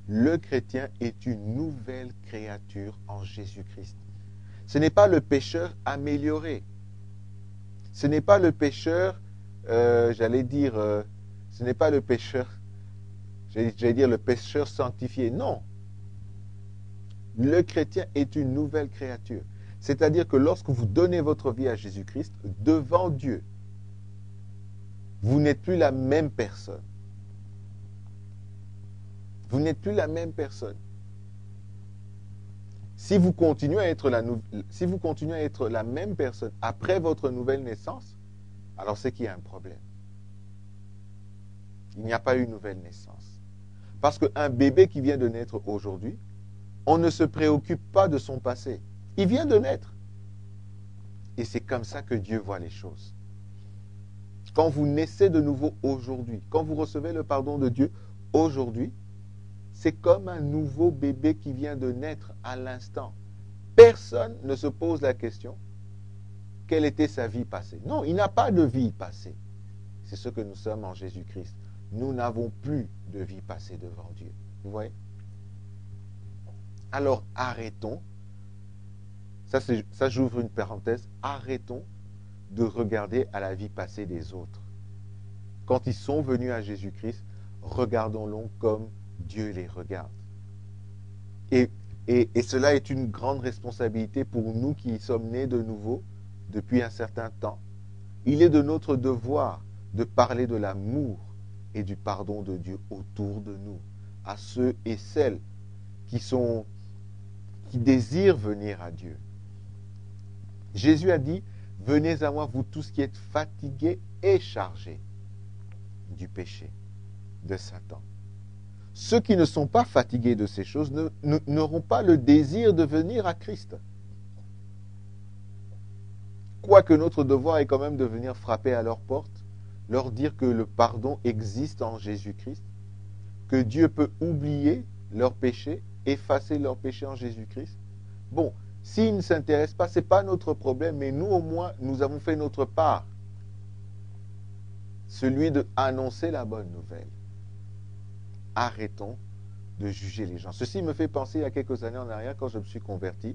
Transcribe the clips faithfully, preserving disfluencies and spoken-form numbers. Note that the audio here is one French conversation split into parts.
Le chrétien est une nouvelle créature en Jésus-Christ. Ce n'est pas le pécheur amélioré. Ce n'est pas le pécheur, euh, j'allais dire, euh, ce n'est pas le pécheur, j'allais dire le pécheur sanctifié. Non. Le chrétien est une nouvelle créature. C'est-à-dire que lorsque vous donnez votre vie à Jésus-Christ, devant Dieu, vous n'êtes plus la même personne. Vous n'êtes plus la même personne. Si vous continuez à être la, nou- si vous continuez à être la même personne après votre nouvelle naissance, alors c'est qu'il y a un problème. Il n'y a pas eu une nouvelle naissance. Parce qu'un bébé qui vient de naître aujourd'hui, on ne se préoccupe pas de son passé. Il vient de naître. Et c'est comme ça que Dieu voit les choses. Quand vous naissez de nouveau aujourd'hui, quand vous recevez le pardon de Dieu aujourd'hui, c'est comme un nouveau bébé qui vient de naître à l'instant. Personne ne se pose la question, quelle était sa vie passée? Non, il n'a pas de vie passée. C'est ce que nous sommes en Jésus-Christ. Nous n'avons plus de vie passée devant Dieu. Vous voyez? Alors arrêtons, ça, ça j'ouvre une parenthèse, arrêtons de regarder à la vie passée des autres. Quand ils sont venus à Jésus-Christ, regardons-les comme Dieu les regarde. Et, et, et cela est une grande responsabilité pour nous qui sommes nés de nouveau depuis un certain temps. Il est de notre devoir de parler de l'amour et du pardon de Dieu autour de nous, à ceux et celles qui sont, qui désirent venir à Dieu. Jésus a dit, venez à moi, vous tous qui êtes fatigués et chargés du péché, de Satan. Ceux qui ne sont pas fatigués de ces choses ne, ne, n'auront pas le désir de venir à Christ. Quoique notre devoir est quand même de venir frapper à leur porte, leur dire que le pardon existe en Jésus-Christ, que Dieu peut oublier leurs péchés, effacer leurs péchés en Jésus-Christ. Bon, s'ils ne s'intéressent pas, ce n'est pas notre problème, mais nous au moins, nous avons fait notre part. Celui d'annoncer la bonne nouvelle. Arrêtons de juger les gens. Ceci me fait penser à quelques années en arrière, quand je me suis converti.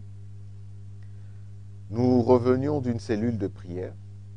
Nous revenions d'une cellule de prière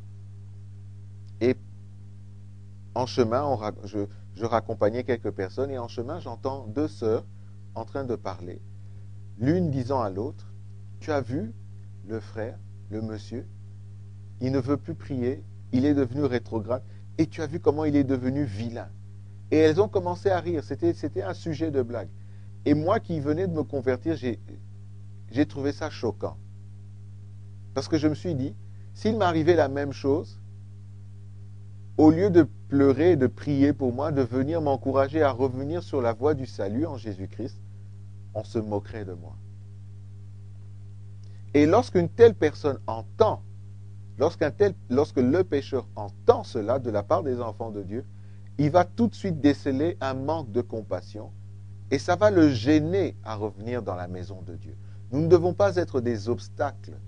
et en chemin, on, je, je raccompagnais quelques personnes et en chemin, j'entends deux sœurs en train de parler. L'une disant à l'autre, tu as vu le frère, le monsieur, il ne veut plus prier, il est devenu rétrograde et tu as vu comment il est devenu vilain. Et elles ont commencé à rire, c'était, c'était un sujet de blague. Et moi qui venais de me convertir, j'ai, j'ai trouvé ça choquant. Parce que je me suis dit, s'il m'arrivait la même chose, au lieu de pleurer et de prier pour moi, de venir m'encourager à revenir sur la voie du salut en Jésus-Christ, on se moquerait de moi. Et lorsqu'une telle personne entend, lorsqu'un tel, lorsque le pécheur entend cela de la part des enfants de Dieu, il va tout de suite déceler un manque de compassion et ça va le gêner à revenir dans la maison de Dieu. Nous ne devons pas être des obstacles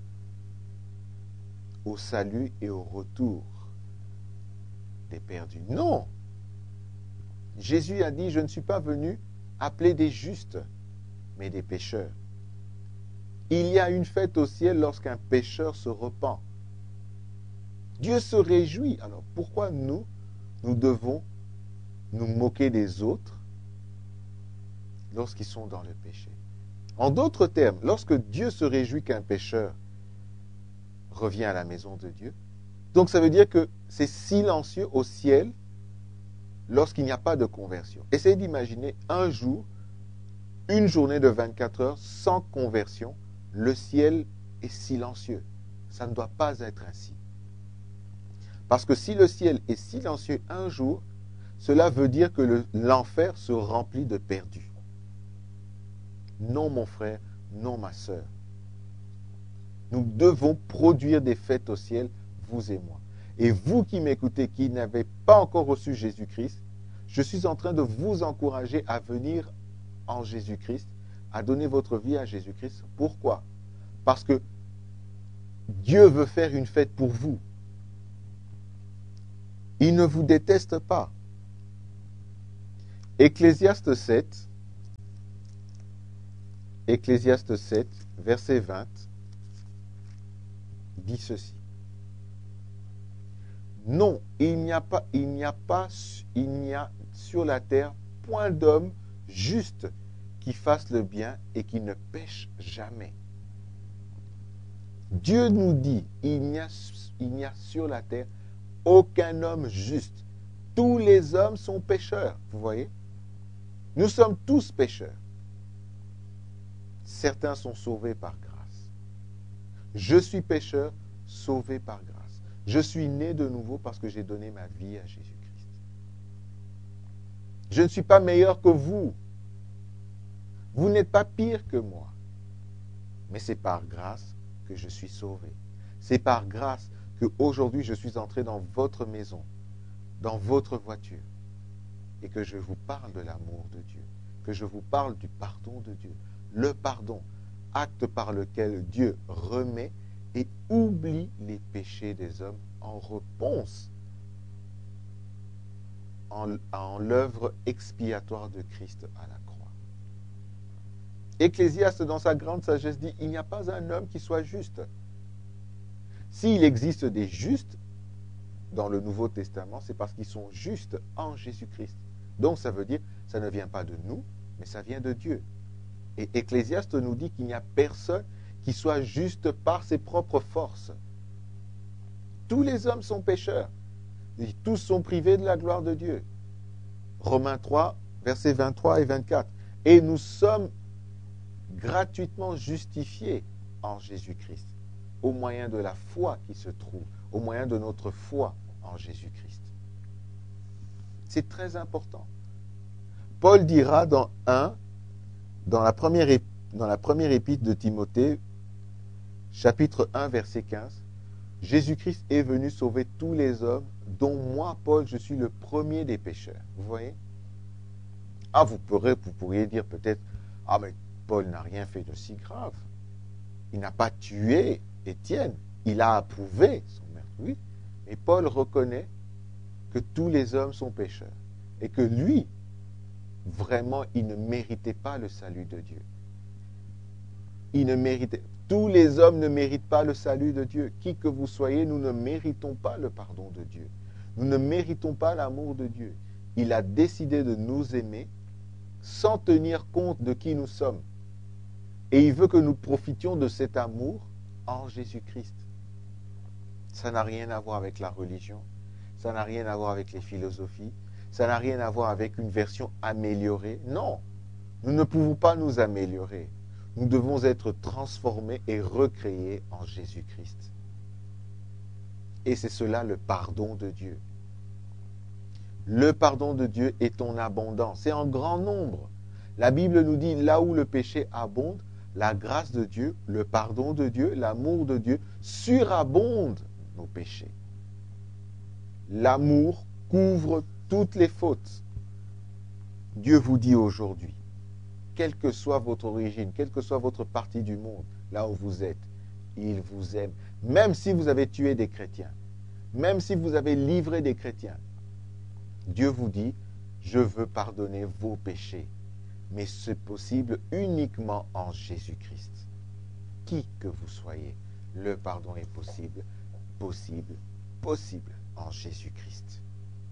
au salut et au retour des perdus. Non! Jésus a dit, je ne suis pas venu appeler des justes, mais des pécheurs. Il y a une fête au ciel lorsqu'un pécheur se repent. Dieu se réjouit. Alors pourquoi nous, nous devons nous moquer des autres lorsqu'ils sont dans le péché? En d'autres termes, lorsque Dieu se réjouit qu'un pécheur revient à la maison de Dieu, donc ça veut dire que c'est silencieux au ciel lorsqu'il n'y a pas de conversion. Essayez d'imaginer un jour, une journée de vingt-quatre heures sans conversion, le ciel est silencieux. Ça ne doit pas être ainsi. Parce que si le ciel est silencieux un jour, cela veut dire que le, l'enfer se remplit de perdus. Non, mon frère, non, ma sœur. Nous devons produire des fêtes au ciel, vous et moi. Et vous qui m'écoutez, qui n'avez pas encore reçu Jésus-Christ, je suis en train de vous encourager à venir en Jésus-Christ, à donner votre vie à Jésus-Christ. Pourquoi? Parce que Dieu veut faire une fête pour vous. Il ne vous déteste pas. Ecclésiaste sept, Ecclésiaste sept, verset vingt, dit ceci. Non, il n'y a pas, il n'y a pas, il n'y a sur la terre point d'homme juste qui fasse le bien et qui ne pêche jamais. Dieu nous dit, il n'y a, il n'y a sur la terre aucun homme juste. Tous les hommes sont pécheurs, vous voyez? Nous sommes tous pécheurs. Certains sont sauvés par grâce. Je suis pécheur, sauvé par grâce. Je suis né de nouveau parce que j'ai donné ma vie à Jésus-Christ. Je ne suis pas meilleur que vous. Vous n'êtes pas pire que moi. Mais c'est par grâce que je suis sauvé. C'est par grâce qu'aujourd'hui je suis entré dans votre maison, dans votre voiture, et que je vous parle de l'amour de Dieu, que je vous parle du pardon de Dieu. Le pardon, acte par lequel Dieu remet et oublie les péchés des hommes en réponse en, en l'œuvre expiatoire de Christ à la croix. Ecclésiaste, dans sa grande sagesse, dit, il n'y a pas un homme qui soit juste. S'il existe des justes dans le Nouveau Testament, c'est parce qu'ils sont justes en Jésus-Christ. Donc ça veut dire, ça ne vient pas de nous, mais ça vient de Dieu. Et Ecclésiaste nous dit qu'il n'y a personne qui soit juste par ses propres forces. Tous les hommes sont pécheurs. Et tous sont privés de la gloire de Dieu. Romains trois, versets vingt-trois et vingt-quatre. Et nous sommes gratuitement justifiés en Jésus-Christ, au moyen de la foi qui se trouve, au moyen de notre foi en Jésus-Christ. C'est très important. Paul dira dans un, dans la première, ép- dans la première épître de Timothée, chapitre un, verset quinze, Jésus-Christ est venu sauver tous les hommes, dont moi, Paul, je suis le premier des pécheurs. Vous voyez? Ah, vous pourrez, vous pourriez dire peut-être, ah, mais Paul n'a rien fait de si grave. Il n'a pas tué Étienne. Il a approuvé son meurtre, oui. Mais Paul reconnaît que tous les hommes sont pécheurs et que lui, vraiment, il ne méritait pas le salut de Dieu. Il ne méritait. Tous les hommes ne méritent pas le salut de Dieu. Qui que vous soyez, nous ne méritons pas le pardon de Dieu. Nous ne méritons pas l'amour de Dieu. Il a décidé de nous aimer sans tenir compte de qui nous sommes. Et il veut que nous profitions de cet amour en Jésus-Christ. Ça n'a rien à voir avec la religion. Ça n'a rien à voir avec les philosophies. Ça n'a rien à voir avec une version améliorée. Non, nous ne pouvons pas nous améliorer. Nous devons être transformés et recréés en Jésus-Christ. Et c'est cela le pardon de Dieu. Le pardon de Dieu est en abondance, c'est en grand nombre. La Bible nous dit, là où le péché abonde, la grâce de Dieu, le pardon de Dieu, l'amour de Dieu surabonde nos péchés. L'amour couvre toutes les fautes. Dieu vous dit aujourd'hui, quelle que soit votre origine, quelle que soit votre partie du monde, là où vous êtes, il vous aime. Même si vous avez tué des chrétiens, même si vous avez livré des chrétiens, Dieu vous dit, je veux pardonner vos péchés. Mais c'est possible uniquement en Jésus-Christ. Qui que vous soyez, le pardon est possible, possible, possible en Jésus-Christ.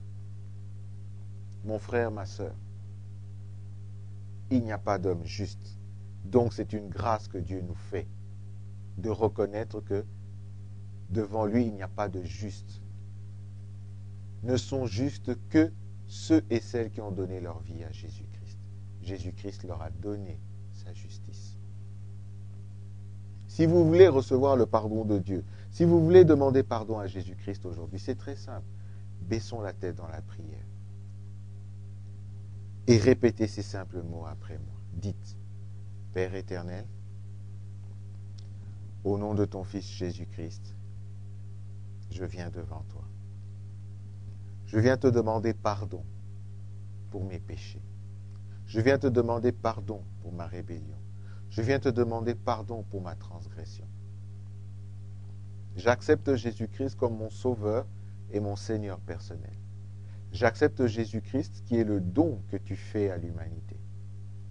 Mon frère, ma sœur, il n'y a pas d'homme juste. Donc c'est une grâce que Dieu nous fait de reconnaître que devant lui, il n'y a pas de juste. Ne sont justes que ceux et celles qui ont donné leur vie à Jésus-Christ. Jésus-Christ leur a donné sa justice. Si vous voulez recevoir le pardon de Dieu, si vous voulez demander pardon à Jésus-Christ aujourd'hui, c'est très simple. Baissons la tête dans la prière. Et répétez ces simples mots après moi. Dites, Père éternel, au nom de ton Fils Jésus-Christ, je viens devant toi. Je viens te demander pardon pour mes péchés. Je viens te demander pardon pour ma rébellion. Je viens te demander pardon pour ma transgression. J'accepte Jésus-Christ comme mon Sauveur et mon Seigneur personnel. J'accepte Jésus-Christ qui est le don que tu fais à l'humanité.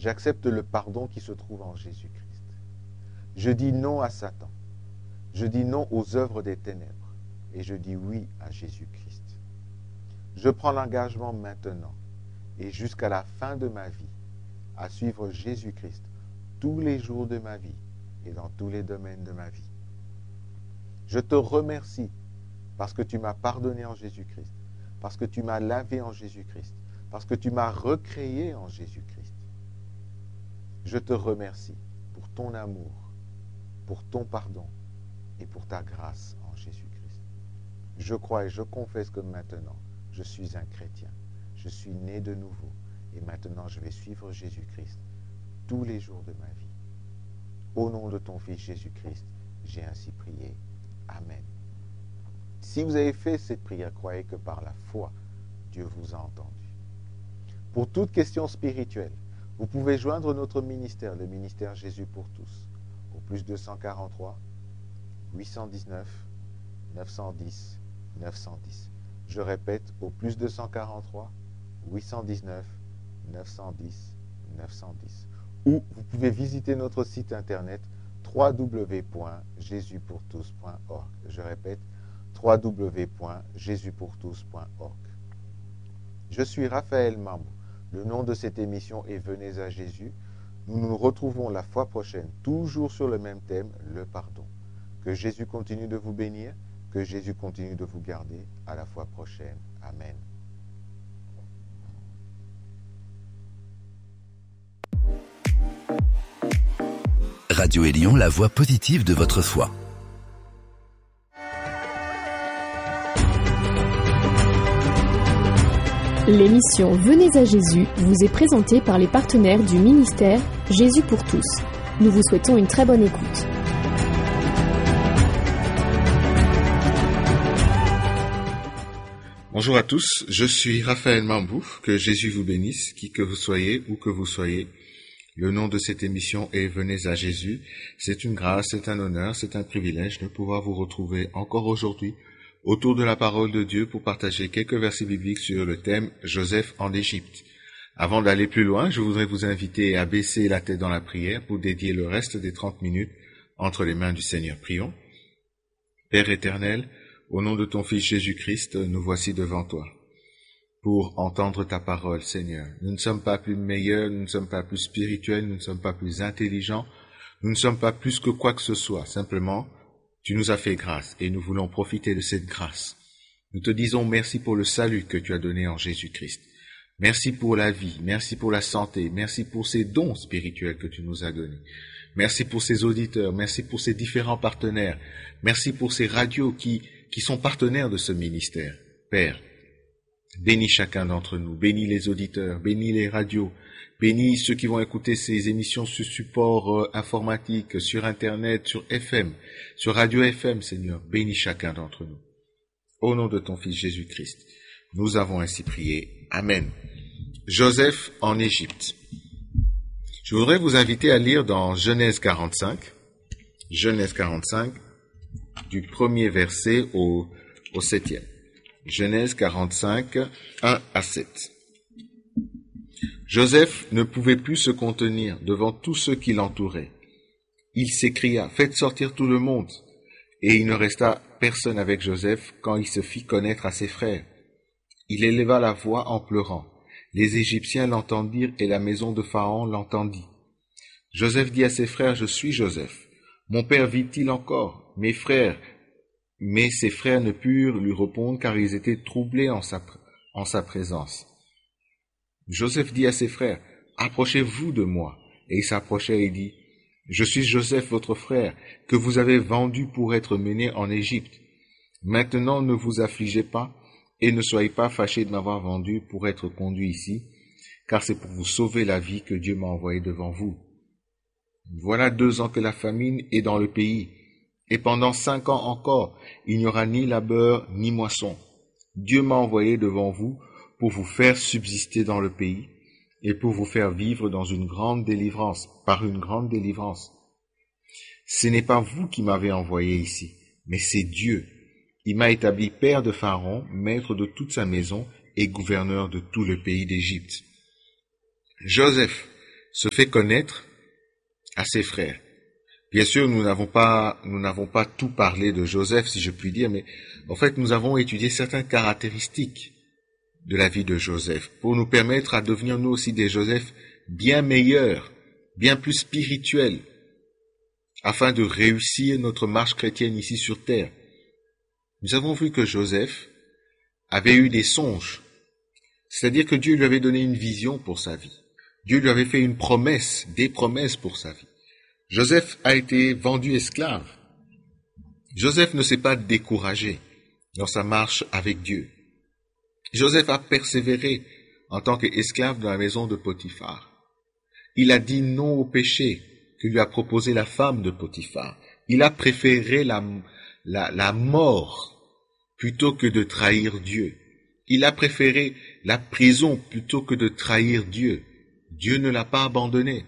J'accepte le pardon qui se trouve en Jésus-Christ. Je dis non à Satan. Je dis non aux œuvres des ténèbres. Et je dis oui à Jésus-Christ. Je prends l'engagement maintenant et jusqu'à la fin de ma vie à suivre Jésus-Christ tous les jours de ma vie et dans tous les domaines de ma vie. Je te remercie parce que tu m'as pardonné en Jésus-Christ, parce que tu m'as lavé en Jésus-Christ, parce que tu m'as recréé en Jésus-Christ. Je te remercie pour ton amour, pour ton pardon et pour ta grâce en Jésus-Christ. Je crois et je confesse que maintenant, je suis un chrétien. Je suis né de nouveau et maintenant je vais suivre Jésus-Christ tous les jours de ma vie. Au nom de ton Fils Jésus-Christ, j'ai ainsi prié. Amen. Si vous avez fait cette prière, croyez que par la foi, Dieu vous a entendu. Pour toute question spirituelle, vous pouvez joindre notre ministère, le ministère Jésus pour tous, au plus deux cent quarante-trois, huit cent dix-neuf, neuf cent dix, neuf cent dix. Je répète, au plus deux cent quarante-trois, huit cent dix-neuf, neuf cent dix, neuf cent dix. Ou vous pouvez visiter notre site internet w w w point jésus pour tous point org. Je répète, w w w point jésus pour tous point org. Je suis Raphaël Mambou. Le nom de cette émission est Venez à Jésus. Nous nous retrouvons la fois prochaine, toujours sur le même thème, le pardon. Que Jésus continue de vous bénir, que Jésus continue de vous garder. À la fois prochaine. Amen. Radio Élion, la voix positive de votre foi. L'émission Venez à Jésus vous est présentée par les partenaires du ministère Jésus pour tous. Nous vous souhaitons une très bonne écoute. Bonjour à tous, je suis Raphaël Mambou, que Jésus vous bénisse, qui que vous soyez, où que vous soyez. Le nom de cette émission est Venez à Jésus. C'est une grâce, c'est un honneur, c'est un privilège de pouvoir vous retrouver encore aujourd'hui autour de la parole de Dieu pour partager quelques versets bibliques sur le thème Joseph en Égypte. Avant d'aller plus loin, je voudrais vous inviter à baisser la tête dans la prière pour dédier le reste des trente minutes entre les mains du Seigneur. Prions. Père éternel, au nom de ton Fils Jésus-Christ, nous voici devant toi pour entendre ta parole, Seigneur. Nous ne sommes pas plus meilleurs, nous ne sommes pas plus spirituels, nous ne sommes pas plus intelligents, nous ne sommes pas plus que quoi que ce soit. Simplement, tu nous as fait grâce et nous voulons profiter de cette grâce. Nous te disons merci pour le salut que tu as donné en Jésus-Christ. Merci pour la vie, merci pour la santé, merci pour ces dons spirituels que tu nous as donnés. Merci pour ces auditeurs, merci pour ces différents partenaires, merci pour ces radios qui, qui sont partenaires de ce ministère. Père, bénis chacun d'entre nous, bénis les auditeurs, bénis les radios, bénis ceux qui vont écouter ces émissions sur support euh, informatique, sur Internet, sur F M, sur Radio F M, Seigneur, bénis chacun d'entre nous. Au nom de ton Fils Jésus-Christ, nous avons ainsi prié. Amen. Joseph en Égypte. Je voudrais vous inviter à lire dans Genèse quarante-cinq, Genèse quarante-cinq, du premier verset au, au septième. Genèse quarante-cinq, un à sept. Joseph ne pouvait plus se contenir devant tous ceux qui l'entouraient. Il s'écria, « Faites sortir tout le monde !» Et il ne resta personne avec Joseph quand il se fit connaître à ses frères. Il éleva la voix en pleurant. Les Égyptiens l'entendirent et la maison de Pharaon l'entendit. Joseph dit à ses frères, « Je suis Joseph. Mon père vit-il encore? Mes frères ?» Mais ses frères ne purent lui répondre car ils étaient troublés en sa, en sa présence. Joseph dit à ses frères, « Approchez-vous de moi. » Et ils s'approchèrent et dit, « Je suis Joseph votre frère, que vous avez vendu pour être mené en Égypte. Maintenant ne vous affligez pas et ne soyez pas fâchés de m'avoir vendu pour être conduit ici, car c'est pour vous sauver la vie que Dieu m'a envoyé devant vous. Voilà deux ans que la famine est dans le pays. Et pendant cinq ans encore, il n'y aura ni labeur ni moisson. Dieu m'a envoyé devant vous pour vous faire subsister dans le pays et pour vous faire vivre dans une grande délivrance, par une grande délivrance. Ce n'est pas vous qui m'avez envoyé ici, mais c'est Dieu. Il m'a établi père de Pharaon, maître de toute sa maison et gouverneur de tout le pays d'Égypte. Joseph, se fait connaître à ses frères. Bien sûr, nous n'avons pas, nous n'avons pas tout parlé de Joseph, si je puis dire, mais en fait, nous avons étudié certaines caractéristiques de la vie de Joseph pour nous permettre à devenir nous aussi des Joseph bien meilleurs, bien plus spirituels, afin de réussir notre marche chrétienne ici sur terre. Nous avons vu que Joseph avait eu des songes, c'est-à-dire que Dieu lui avait donné une vision pour sa vie. Dieu lui avait fait une promesse, des promesses pour sa vie. Joseph a été vendu esclave. Joseph ne s'est pas découragé dans sa marche avec Dieu. Joseph a persévéré en tant qu'esclave dans la maison de Potiphar. Il a dit non au péché que lui a proposé la femme de Potiphar. Il a préféré la, la, la mort plutôt que de trahir Dieu. Il a préféré la prison plutôt que de trahir Dieu. Dieu ne l'a pas abandonné.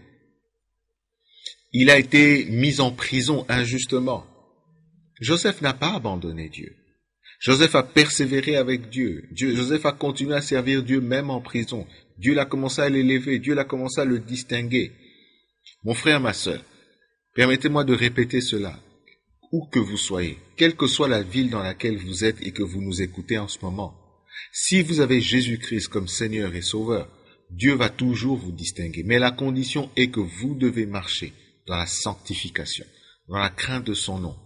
Il a été mis en prison injustement. Joseph n'a pas abandonné Dieu. Joseph a persévéré avec Dieu. Dieu. Joseph a continué à servir Dieu même en prison. Dieu l'a commencé à l'élever. Dieu l'a commencé à le distinguer. Mon frère, ma sœur, permettez-moi de répéter cela. Où que vous soyez, quelle que soit la ville dans laquelle vous êtes et que vous nous écoutez en ce moment, si vous avez Jésus-Christ comme Seigneur et Sauveur, Dieu va toujours vous distinguer. Mais la condition est que vous devez marcher dans la sanctification, dans la crainte de son nom.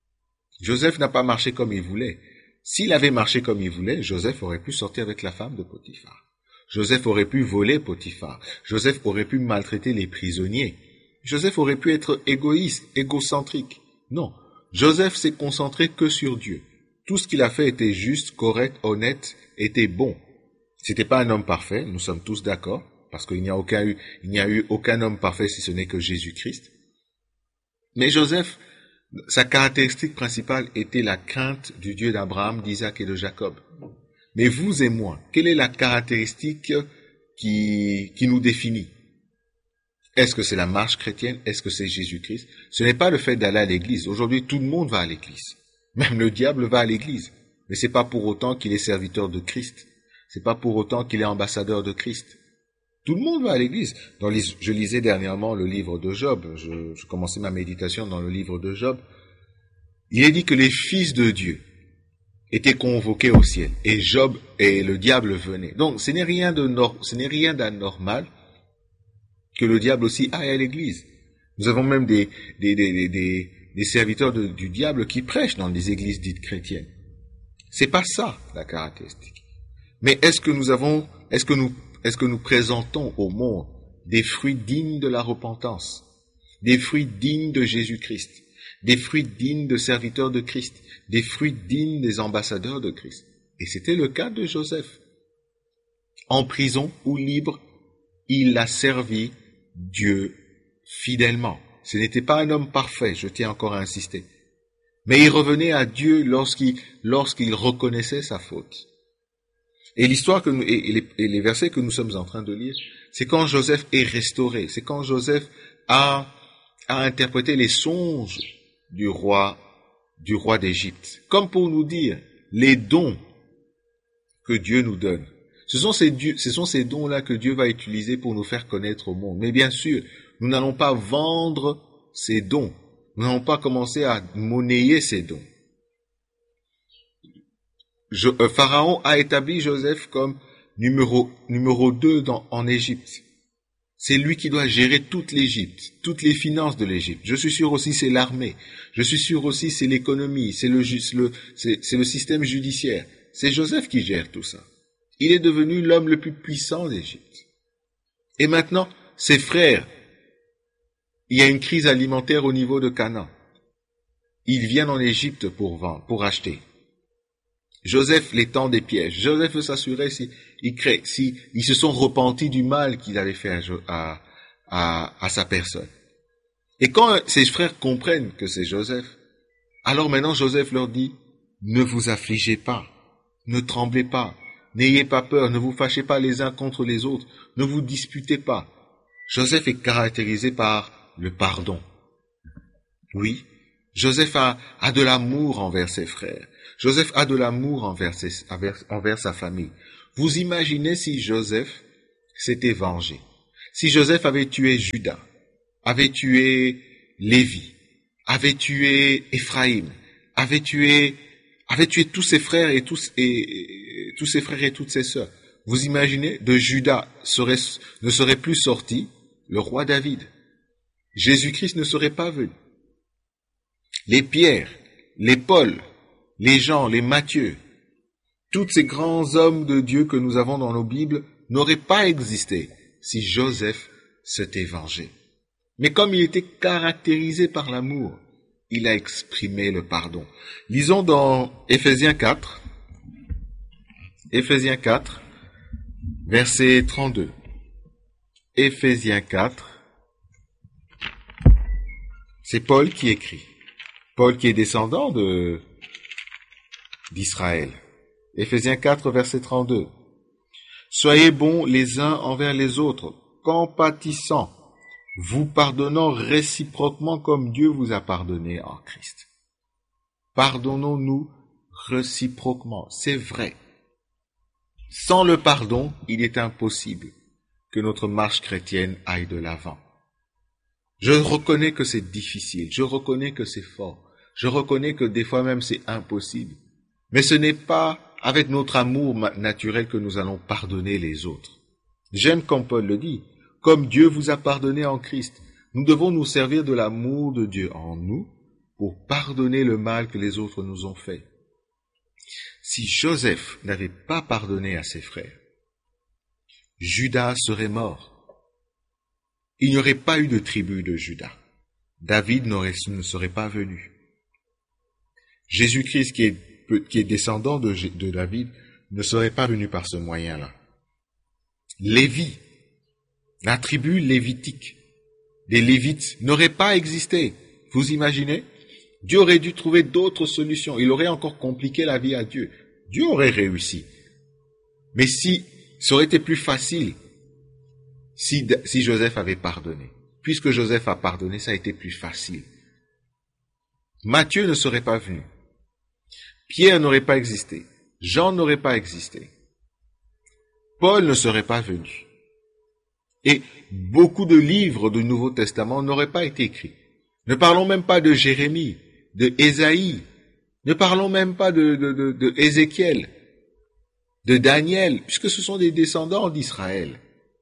Joseph n'a pas marché comme il voulait. S'il avait marché comme il voulait, Joseph aurait pu sortir avec la femme de Potiphar. Joseph aurait pu voler Potiphar. Joseph aurait pu maltraiter les prisonniers. Joseph aurait pu être égoïste, égocentrique. Non, Joseph s'est concentré que sur Dieu. Tout ce qu'il a fait était juste, correct, honnête, était bon. C'était pas un homme parfait, nous sommes tous d'accord, parce qu'il n'y a aucun, il n'y a eu aucun homme parfait si ce n'est que Jésus-Christ. Mais Joseph, sa caractéristique principale était la crainte du Dieu d'Abraham, d'Isaac et de Jacob. Mais vous et moi, quelle est la caractéristique qui, qui nous définit? Est-ce que c'est la marche chrétienne? Est-ce que c'est Jésus-Christ? Ce n'est pas le fait d'aller à l'église. Aujourd'hui, tout le monde va à l'église. Même le diable va à l'église. Mais c'est pas pour autant qu'il est serviteur de Christ. C'est pas pour autant qu'il est ambassadeur de Christ. Tout le monde va à l'église. Dans les, je lisais dernièrement le livre de Job. Je, je commençais ma méditation dans le livre de Job. Il est dit que les fils de Dieu étaient convoqués au ciel. Et Job et le diable venaient. Donc, ce n'est rien de nor, ce n'est rien d'anormal que le diable aussi aille à l'église. Nous avons même des, des, des, des, des serviteurs de, du diable qui prêchent dans des églises dites chrétiennes. C'est pas ça, la caractéristique. Mais est-ce que nous avons, est-ce que nous, est-ce que nous présentons au monde des fruits dignes de la repentance, des fruits dignes de Jésus-Christ, des fruits dignes de serviteurs de Christ, des fruits dignes des ambassadeurs de Christ? Et c'était le cas de Joseph. En prison ou libre, il a servi Dieu fidèlement. Ce n'était pas un homme parfait, je tiens encore à insister. Mais il revenait à Dieu lorsqu'il, lorsqu'il reconnaissait sa faute. Et l'histoire que nous, et les, et les versets que nous sommes en train de lire, c'est quand Joseph est restauré, c'est quand Joseph a, a interprété les songes du roi, du roi d'Égypte. Comme pour nous dire, les dons que Dieu nous donne. Ce sont ces, ce sont ces dons-là que Dieu va utiliser pour nous faire connaître au monde. Mais bien sûr, nous n'allons pas vendre ces dons. Nous n'allons pas commencer à monnayer ces dons. Je, euh, Pharaon a établi Joseph comme numéro, numéro deux dans, en Égypte. C'est lui qui doit gérer toute l'Égypte, toutes les finances de l'Égypte. Je suis sûr aussi c'est l'armée. Je suis sûr aussi c'est l'économie, c'est le, le, c'est, c'est le système judiciaire. C'est Joseph qui gère tout ça. Il est devenu l'homme le plus puissant d'Égypte. Et maintenant, ses frères, il y a une crise alimentaire au niveau de Canaan. Ils viennent en Égypte pour vendre, pour acheter. Joseph les tend des pièges. Joseph veut s'assurer si, il crée, si ils se sont repentis du mal qu'il avait fait à, à, à sa personne. Et quand ses frères comprennent que c'est Joseph, alors maintenant Joseph leur dit, ne vous affligez pas, ne tremblez pas, n'ayez pas peur, ne vous fâchez pas les uns contre les autres, ne vous disputez pas. Joseph est caractérisé par le pardon. Oui, Joseph a, a de l'amour envers ses frères. Joseph a de l'amour envers, ses, envers, envers sa famille. Vous imaginez si Joseph s'était vengé, Si Joseph avait tué Judas, avait tué Lévi, avait tué Éphraïm, avait tué, avait tué tous ses frères et tous, et, et tous ses frères et toutes ses sœurs, vous imaginez, de Judas serait, ne serait plus sorti le roi David. Jésus-Christ ne serait pas venu. Les Pierre, les Paul, les Jean, les Matthieu, tous ces grands hommes de Dieu que nous avons dans nos Bibles n'auraient pas existé si Joseph s'était vengé. Mais comme il était caractérisé par l'amour, il a exprimé le pardon. Lisons dans Éphésiens quatre, Éphésiens quatre, verset trente-deux. Éphésiens quatre, c'est Paul qui écrit. Paul qui est descendant de d'Israël. Éphésiens quatre, verset trente-deux. Soyez bons les uns envers les autres, compatissants, vous pardonnant réciproquement comme Dieu vous a pardonné en Christ. Pardonnons-nous réciproquement, c'est vrai. Sans le pardon, il est impossible que notre marche chrétienne aille de l'avant. Je reconnais que c'est difficile, je reconnais que c'est fort, je reconnais que des fois même c'est impossible. Mais ce n'est pas avec notre amour naturel que nous allons pardonner les autres. J'aime comme Paul le dit, comme Dieu vous a pardonné en Christ, nous devons nous servir de l'amour de Dieu en nous pour pardonner le mal que les autres nous ont fait. Si Joseph n'avait pas pardonné à ses frères, Judas serait mort. Il n'y aurait pas eu de tribu de Judas. David ne serait pas venu. Jésus-Christ, qui est, qui est descendant de, de David, ne serait pas venu par ce moyen-là. Lévi, la tribu lévitique des Lévites n'aurait pas existé. Vous imaginez? Dieu aurait dû trouver d'autres solutions. Il aurait encore compliqué la vie à Dieu. Dieu aurait réussi. Mais si, ça aurait été plus facile si, si Joseph avait pardonné. Puisque Joseph a pardonné, ça a été plus facile. Matthieu ne serait pas venu. Pierre n'aurait pas existé. Jean n'aurait pas existé. Paul ne serait pas venu. Et beaucoup de livres du Nouveau Testament n'auraient pas été écrits. Ne parlons même pas de Jérémie, de Ésaïe. Ne parlons même pas de, de, de, de Ézéchiel, de Daniel, puisque ce sont des descendants d'Israël.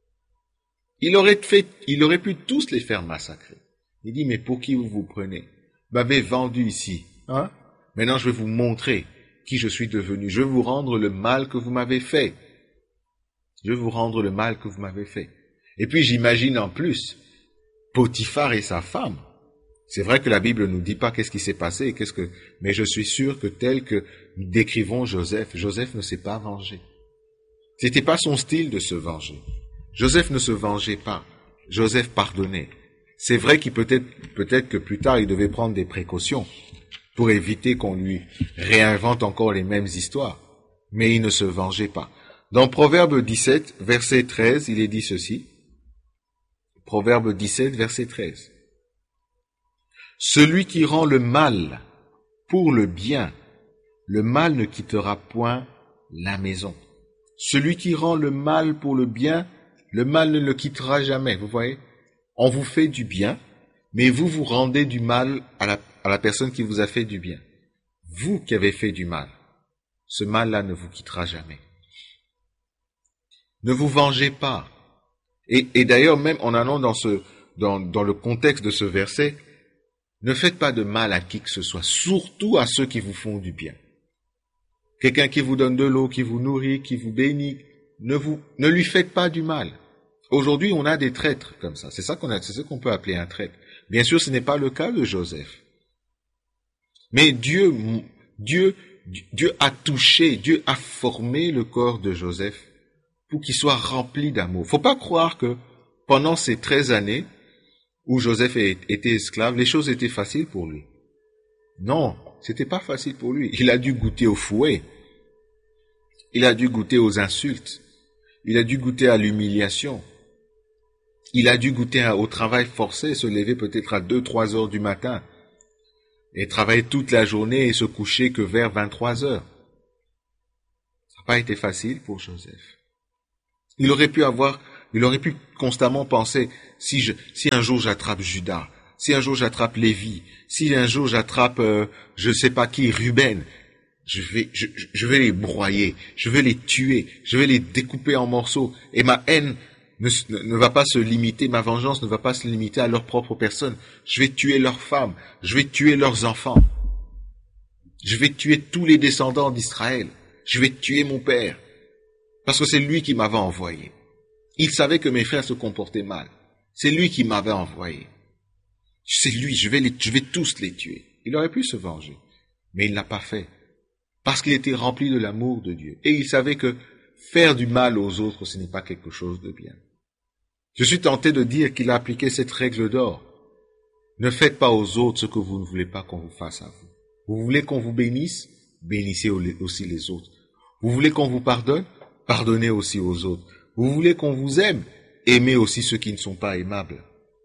Il aurait fait, il aurait pu tous les faire massacrer. Il dit, mais pour qui vous vous prenez? Vous m'avez vendu ici, hein? Maintenant, je vais vous montrer qui je suis devenu. Je vais vous rendre le mal que vous m'avez fait. Je vais vous rendre le mal que vous m'avez fait. Et puis, j'imagine en plus, Potiphar et sa femme. C'est vrai que la Bible ne nous dit pas qu'est-ce qui s'est passé, qu'est-ce que, mais je suis sûr que tel que nous décrivons Joseph, Joseph ne s'est pas vengé. C'était pas son style de se venger. Joseph ne se vengeait pas. Joseph pardonnait. C'est vrai qu'il peut-être, peut-être que plus tard, il devait prendre des précautions pour éviter qu'on lui réinvente encore les mêmes histoires. Mais il ne se vengeait pas. Dans Proverbe dix-sept, verset treize, il est dit ceci. Proverbe dix-sept, verset treize. Celui qui rend le mal pour le bien, le mal ne quittera point la maison. Celui qui rend le mal pour le bien, le mal ne le quittera jamais. Vous voyez? On vous fait du bien, mais vous vous rendez du mal à la, à la personne qui vous a fait du bien. Vous qui avez fait du mal, ce mal-là ne vous quittera jamais. Ne vous vengez pas. Et, et d'ailleurs, même en allant dans, ce, dans, dans le contexte de ce verset, ne faites pas de mal à qui que ce soit, surtout à ceux qui vous font du bien. Quelqu'un qui vous donne de l'eau, qui vous nourrit, qui vous bénit, ne, vous, ne lui faites pas du mal. Aujourd'hui, on a des traîtres comme ça. C'est ça qu'on a, c'est ça qu'on peut appeler un traître. Bien sûr, ce n'est pas le cas de Joseph. Mais Dieu, Dieu, Dieu a touché, Dieu a formé le corps de Joseph pour qu'il soit rempli d'amour. Faut pas croire que pendant ces treize années où Joseph était esclave, les choses étaient faciles pour lui. Non, c'était pas facile pour lui. Il a dû goûter au fouet. Il a dû goûter aux insultes. Il a dû goûter à l'humiliation. Il a dû goûter au travail forcé, se lever peut-être à deux, trois heures du matin et travailler toute la journée et se coucher que vers vingt-trois heures. Ça n'a pas été facile pour Joseph. Il aurait pu avoir Il aurait pu constamment penser, si je, si un jour j'attrape Judas, si un jour j'attrape Lévi, si un jour j'attrape, euh, je sais pas qui, Ruben, je vais, je, je vais les broyer, je vais les tuer, je vais les découper en morceaux, et ma haine ne, ne va pas se limiter, ma vengeance ne va pas se limiter à leur propre personne. Je vais tuer leurs femmes, je vais tuer leurs enfants, je vais tuer tous les descendants d'Israël, je vais tuer mon père, parce que c'est lui qui m'avait envoyé. Il savait que mes frères se comportaient mal. C'est lui qui m'avait envoyé. C'est lui, je vais les, je vais tous les tuer. Il aurait pu se venger, mais il l'a pas fait. Parce qu'il était rempli de l'amour de Dieu. Et il savait que faire du mal aux autres, ce n'est pas quelque chose de bien. Je suis tenté de dire qu'il a appliqué cette règle d'or. Ne faites pas aux autres ce que vous ne voulez pas qu'on vous fasse à vous. Vous voulez qu'on vous bénisse? Bénissez aussi les autres. Vous voulez qu'on vous pardonne? Pardonnez aussi aux autres. Vous voulez qu'on vous aime? Aimez aussi ceux qui ne sont pas aimables.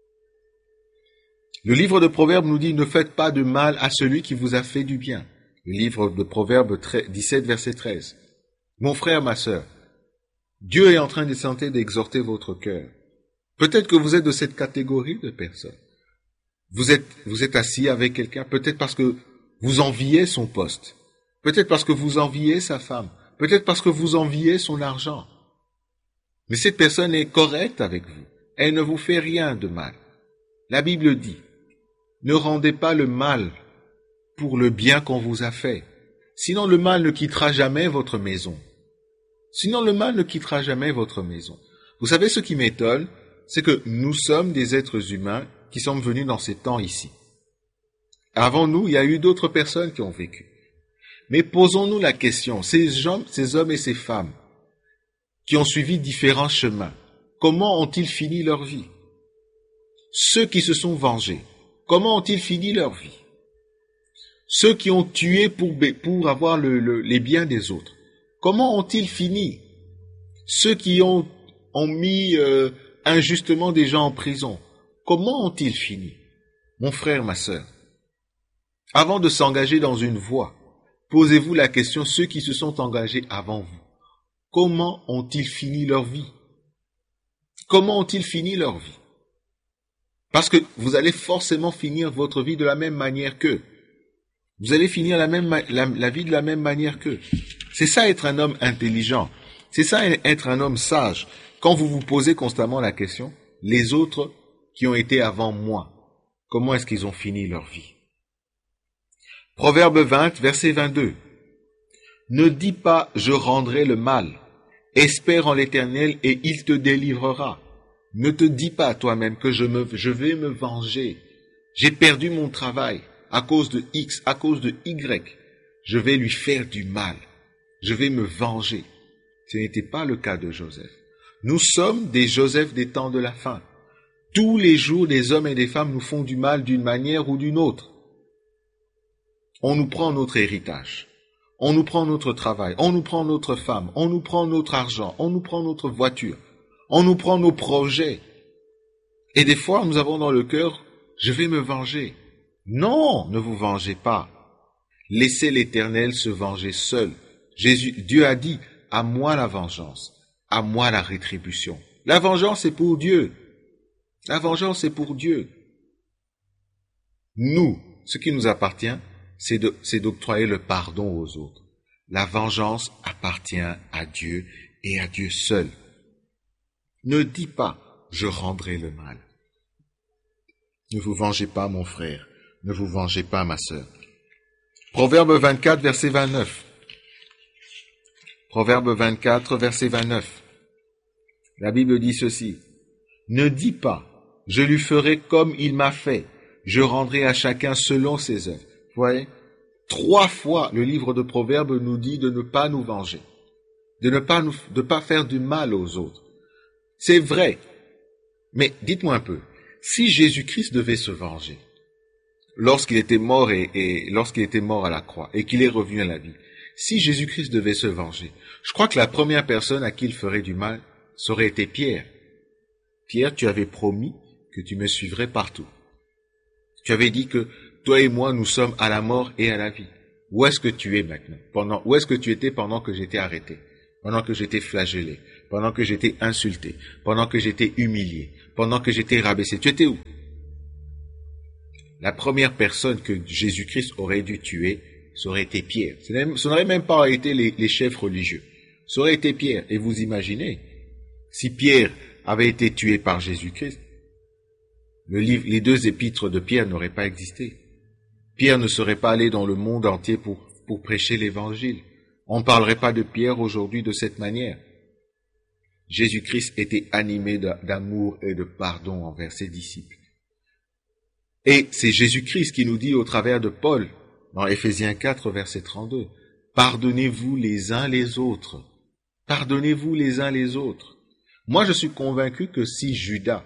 Le livre de Proverbes nous dit, ne faites pas de mal à celui qui vous a fait du bien. Le livre de Proverbes dix-sept, verset treize. Mon frère, ma sœur, Dieu est en train de tenter d'exhorter votre cœur. Peut-être que vous êtes de cette catégorie de personnes. Vous êtes, vous êtes assis avec quelqu'un, peut-être parce que vous enviez son poste. Peut-être parce que vous enviez sa femme. Peut-être parce que vous enviez son argent. Mais cette personne est correcte avec vous. Elle ne vous fait rien de mal. La Bible dit, ne rendez pas le mal pour le bien qu'on vous a fait. Sinon le mal ne quittera jamais votre maison. Sinon le mal ne quittera jamais votre maison. Vous savez ce qui m'étonne, c'est que nous sommes des êtres humains qui sommes venus dans ces temps ici. Avant nous, il y a eu d'autres personnes qui ont vécu. Mais posons-nous la question, ces hommes, ces hommes et ces femmes qui ont suivi différents chemins, comment ont-ils fini leur vie? Ceux qui se sont vengés, comment ont-ils fini leur vie? Ceux qui ont tué pour, pour avoir le, le, les biens des autres, comment ont-ils fini? Ceux qui ont, ont mis euh, injustement des gens en prison, comment ont-ils fini? Mon frère, ma sœur, avant de s'engager dans une voie, posez-vous la question, ceux qui se sont engagés avant vous, comment ont-ils fini leur vie? Comment ont-ils fini leur vie? Parce que vous allez forcément finir votre vie de la même manière qu'eux. Vous allez finir la, même, la, la vie de la même manière qu'eux. C'est ça être un homme intelligent. C'est ça être un homme sage. Quand vous vous posez constamment la question, les autres qui ont été avant moi, comment est-ce qu'ils ont fini leur vie? Proverbe vingt, verset vingt-deux. Ne dis pas « je rendrai le mal ». Espère en l'Éternel et il te délivrera. Ne te dis pas toi-même que je, me, je vais me venger. J'ai perdu mon travail à cause de X, à cause de Y. Je vais lui faire du mal. Je vais me venger. Ce n'était pas le cas de Joseph. Nous sommes des Joseph des temps de la fin. Tous les jours, des hommes et des femmes nous font du mal d'une manière ou d'une autre. On nous prend notre héritage. On nous prend notre travail, on nous prend notre femme, on nous prend notre argent, on nous prend notre voiture, on nous prend nos projets. Et des fois, nous avons dans le cœur, je vais me venger. Non, ne vous vengez pas. Laissez l'Éternel se venger seul. Jésus, Dieu a dit, à moi la vengeance, à moi la rétribution. La vengeance est pour Dieu. La vengeance est pour Dieu. Nous, ce qui nous appartient, c'est de, c'est d'octroyer le pardon aux autres. La vengeance appartient à Dieu et à Dieu seul. Ne dis pas, je rendrai le mal. Ne vous vengez pas, mon frère. Ne vous vengez pas, ma sœur. Proverbe vingt-quatre, verset vingt-neuf. Proverbe vingt-quatre, verset vingt-neuf. La Bible dit ceci. Ne dis pas, je lui ferai comme il m'a fait. Je rendrai à chacun selon ses œuvres. Vous voyez, trois fois le livre de Proverbes nous dit de ne pas nous venger, de ne pas nous, de pas faire du mal aux autres. C'est vrai, mais dites-moi un peu, si Jésus-Christ devait se venger, lorsqu'il était mort et, et lorsqu'il était mort à la croix et qu'il est revenu à la vie, si Jésus-Christ devait se venger, je crois que la première personne à qui il ferait du mal, ça aurait été Pierre. Pierre, tu avais promis que tu me suivrais partout. Tu avais dit que toi et moi, nous sommes à la mort et à la vie. Où est-ce que tu es maintenant? Pendant, où est-ce que tu étais pendant que j'étais arrêté? Pendant que j'étais flagellé? pendant que j'étais insulté, pendant que j'étais humilié, pendant que j'étais rabaissé. Tu étais où? La première personne que Jésus-Christ aurait dû tuer, ça aurait été Pierre. Ce n'aurait même pas été les, les chefs religieux. Ça aurait été Pierre. Et vous imaginez, si Pierre avait été tué par Jésus-Christ, le livre, les deux épîtres de Pierre n'auraient pas existé. Pierre ne serait pas allé dans le monde entier pour, pour prêcher l'évangile. On ne parlerait pas de Pierre aujourd'hui de cette manière. Jésus-Christ était animé d'amour et de pardon envers ses disciples. Et c'est Jésus-Christ qui nous dit au travers de Paul, dans Éphésiens quatre, verset trente-deux, « Pardonnez-vous les uns les autres. Pardonnez-vous les uns les autres. » Moi, je suis convaincu que si Judas,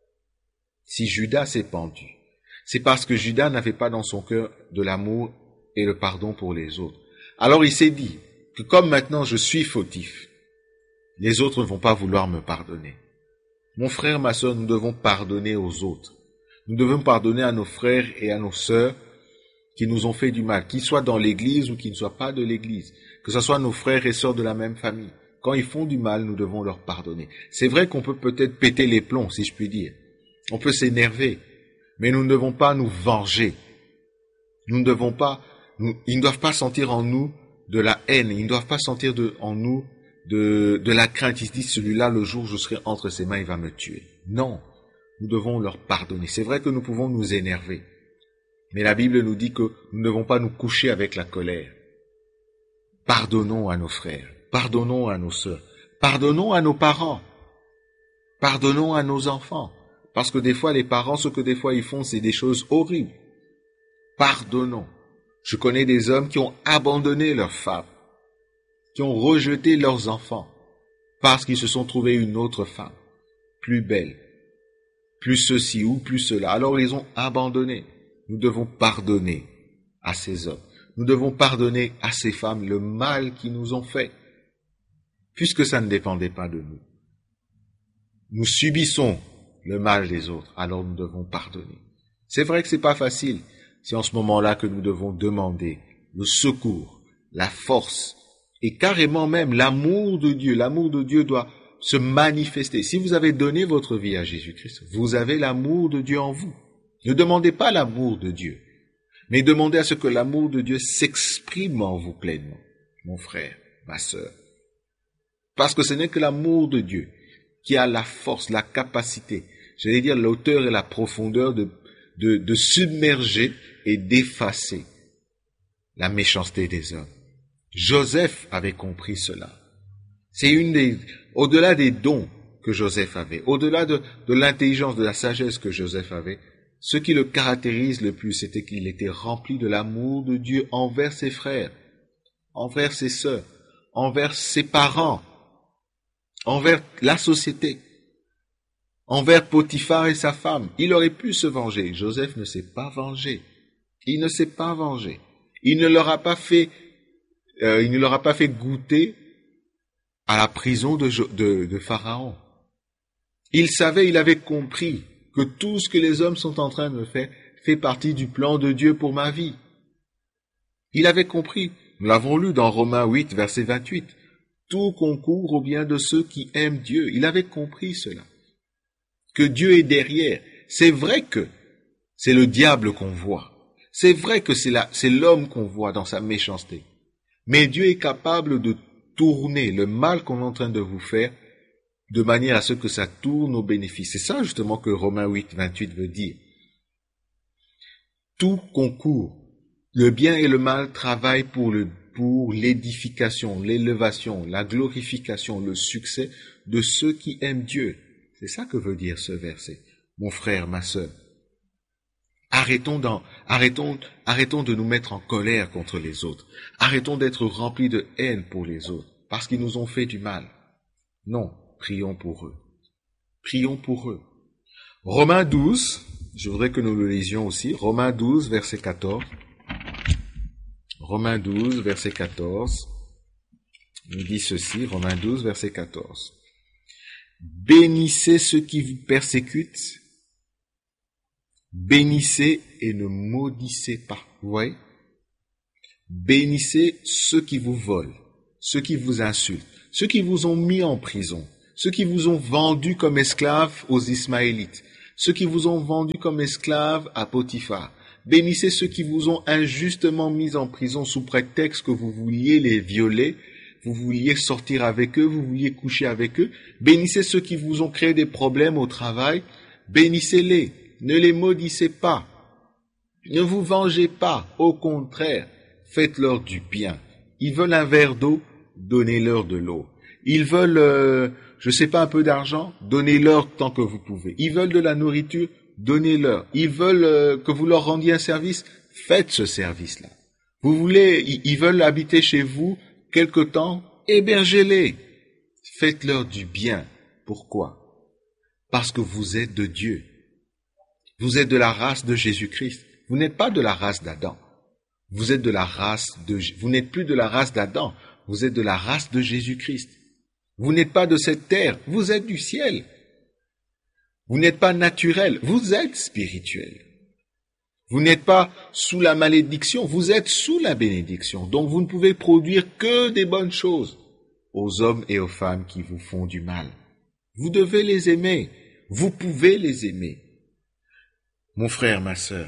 si Judas s'est pendu, c'est parce que Judas n'avait pas dans son cœur de l'amour et le pardon pour les autres. Alors il s'est dit que comme maintenant je suis fautif, les autres ne vont pas vouloir me pardonner. Mon frère, ma sœur, nous devons pardonner aux autres. Nous devons pardonner à nos frères et à nos sœurs qui nous ont fait du mal, qu'ils soient dans l'église ou qu'ils ne soient pas de l'église, que ce soit nos frères et sœurs de la même famille. Quand ils font du mal, nous devons leur pardonner. C'est vrai qu'on peut peut-être péter les plombs, si je puis dire. On peut s'énerver, mais nous ne devons pas nous venger. Nous ne devons pas, nous, ils ne doivent pas sentir en nous de la haine, ils ne doivent pas sentir de, en nous de, de la crainte. Ils se disent, celui-là, le jour où je serai entre ses mains, il va me tuer. Non, nous devons leur pardonner. C'est vrai que nous pouvons nous énerver, mais la Bible nous dit que nous ne devons pas nous coucher avec la colère. Pardonnons à nos frères, pardonnons à nos sœurs, pardonnons à nos parents, pardonnons à nos enfants. Parce que des fois, les parents, ce que des fois ils font, c'est des choses horribles. Pardonnons. Je connais des hommes qui ont abandonné leurs femmes, qui ont rejeté leurs enfants, parce qu'ils se sont trouvés une autre femme, plus belle, plus ceci ou plus cela. Alors ils ont abandonné. Nous devons pardonner à ces hommes. Nous devons pardonner à ces femmes le mal qu'ils nous ont fait, puisque ça ne dépendait pas de nous. Nous subissons le mal des autres, alors nous devons pardonner. C'est vrai que c'est pas facile. C'est en ce moment-là que nous devons demander le secours, la force et carrément même l'amour de Dieu. L'amour de Dieu doit se manifester. Si vous avez donné votre vie à Jésus-Christ, vous avez l'amour de Dieu en vous. Ne demandez pas l'amour de Dieu, mais demandez à ce que l'amour de Dieu s'exprime en vous pleinement, mon frère, ma sœur. Parce que ce n'est que l'amour de Dieu qui a la force, la capacité, j'allais dire l'auteur et la profondeur de, de, de submerger et d'effacer la méchanceté des hommes. Joseph avait compris cela. C'est une des, au-delà des dons que Joseph avait, au-delà de, de l'intelligence, de la sagesse que Joseph avait, ce qui le caractérise le plus, c'était qu'il était rempli de l'amour de Dieu envers ses frères, envers ses sœurs, envers ses parents, envers la société, envers Potiphar et sa femme. Il aurait pu se venger. Joseph ne s'est pas vengé. Il ne s'est pas vengé. Il ne leur a pas fait, euh, il ne leur a pas fait goûter à la prison de, de, de Pharaon. Il savait, il avait compris que tout ce que les hommes sont en train de faire fait partie du plan de Dieu pour ma vie. Il avait compris. Nous l'avons lu dans Romains huit, verset vingt-huit. Tout concourt au bien de ceux qui aiment Dieu. Il avait compris cela. Que Dieu est derrière. C'est vrai que c'est le diable qu'on voit. C'est vrai que c'est la, c'est l'homme qu'on voit dans sa méchanceté. Mais Dieu est capable de tourner le mal qu'on est en train de vous faire de manière à ce que ça tourne au bénéfice. C'est ça justement que Romains huit, vingt-huit veut dire. Tout concourt. Le bien et le mal travaillent pour le pour l'édification, l'élévation, la glorification, le succès de ceux qui aiment Dieu. C'est ça que veut dire ce verset. Mon frère, ma sœur, arrêtons, dans, arrêtons, arrêtons de nous mettre en colère contre les autres. Arrêtons d'être remplis de haine pour les autres, parce qu'ils nous ont fait du mal. Non, prions pour eux. Prions pour eux. Romains douze, je voudrais que nous le lisions aussi. Romains douze, verset quatorze. Romains douze, verset quatorze, nous dit ceci, Romains douze, verset quatorze. Bénissez ceux qui vous persécutent, bénissez et ne maudissez pas. Vous voyez? Bénissez ceux qui vous volent, ceux qui vous insultent, ceux qui vous ont mis en prison, ceux qui vous ont vendus comme esclaves aux Ismaélites, ceux qui vous ont vendus comme esclaves à Potiphar. Bénissez ceux qui vous ont injustement mis en prison sous prétexte que vous vouliez les violer, vous vouliez sortir avec eux, vous vouliez coucher avec eux. Bénissez ceux qui vous ont créé des problèmes au travail. Bénissez-les, ne les maudissez pas. Ne vous vengez pas, au contraire, faites-leur du bien. Ils veulent un verre d'eau, donnez-leur de l'eau. Ils veulent, euh, je sais pas, un peu d'argent, donnez-leur tant que vous pouvez. Ils veulent de la nourriture, donnez-leur. Ils veulent euh, que vous leur rendiez un service, faites ce service-là. Vous voulez, ils, ils veulent habiter chez vous quelque temps, hébergez-les. Faites-leur du bien. Pourquoi? Parce que vous êtes de Dieu. Vous êtes de la race de Jésus-Christ. Vous n'êtes pas de la race d'Adam. Vous êtes de la race de, vous n'êtes plus de la race d'Adam. Vous êtes de la race de Jésus-Christ. Vous n'êtes pas de cette terre. Vous êtes du ciel. Vous n'êtes pas naturel. Vous êtes spirituel. Vous n'êtes pas sous la malédiction. Vous êtes sous la bénédiction. Donc vous ne pouvez produire que des bonnes choses aux hommes et aux femmes qui vous font du mal. Vous devez les aimer. Vous pouvez les aimer. Mon frère, ma sœur,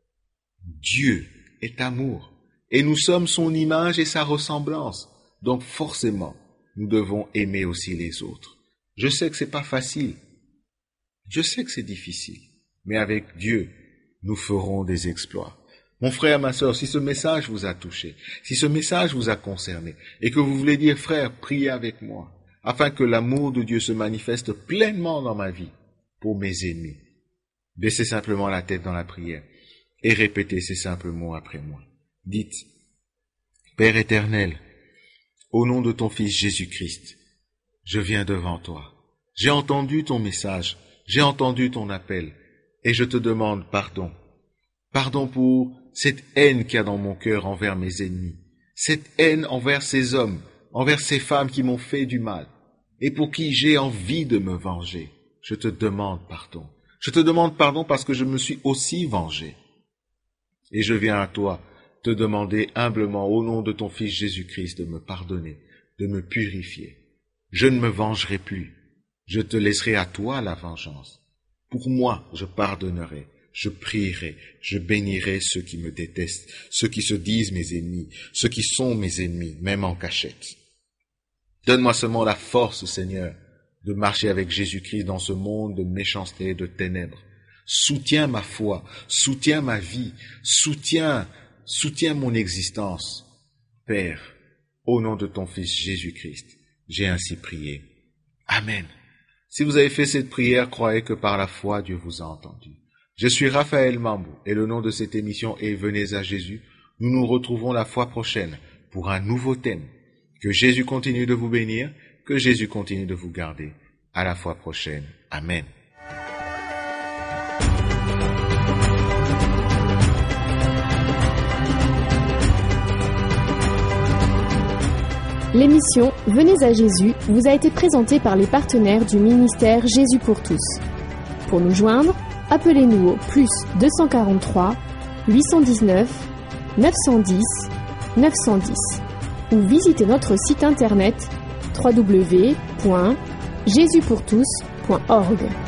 Dieu est amour, et nous sommes son image et sa ressemblance. Donc forcément, nous devons aimer aussi les autres. Je sais que c'est pas facile, je sais que c'est difficile, mais avec Dieu, nous ferons des exploits. Mon frère, ma sœur, si ce message vous a touché, si ce message vous a concerné, et que vous voulez dire, frère, priez avec moi, afin que l'amour de Dieu se manifeste pleinement dans ma vie, pour mes ennemis, baissez simplement la tête dans la prière, et répétez ces simples mots après moi. Dites, Père éternel, au nom de ton Fils Jésus-Christ, je viens devant toi. J'ai entendu ton message, j'ai entendu ton appel, et je te demande pardon. Pardon pour cette haine qu'il y a dans mon cœur envers mes ennemis, cette haine envers ces hommes, envers ces femmes qui m'ont fait du mal, et pour qui j'ai envie de me venger. Je te demande pardon. Je te demande pardon parce que je me suis aussi vengé. Et je viens à toi te demander humblement au nom de ton Fils Jésus-Christ de me pardonner, de me purifier. Je ne me vengerai plus. Je te laisserai à toi la vengeance. Pour moi, je pardonnerai, je prierai, je bénirai ceux qui me détestent, ceux qui se disent mes ennemis, ceux qui sont mes ennemis, même en cachette. Donne-moi seulement la force, Seigneur, de marcher avec Jésus-Christ dans ce monde de méchanceté et de ténèbres. Soutiens ma foi, soutiens ma vie, soutiens, soutiens mon existence. Père, au nom de ton Fils Jésus-Christ, j'ai ainsi prié. Amen. Si vous avez fait cette prière, croyez que par la foi, Dieu vous a entendu. Je suis Raphaël Mambou et le nom de cette émission est Venez à Jésus. Nous nous retrouvons la fois prochaine pour un nouveau thème. Que Jésus continue de vous bénir, que Jésus continue de vous garder. À la fois prochaine. Amen. L'émission Venez à Jésus vous a été présentée par les partenaires du ministère Jésus pour tous. Pour nous joindre, appelez-nous au plus deux cent quarante-trois, huit cent dix-neuf, neuf cent dix, neuf cent dix ou visitez notre site internet w w w point jésus pour tous point org.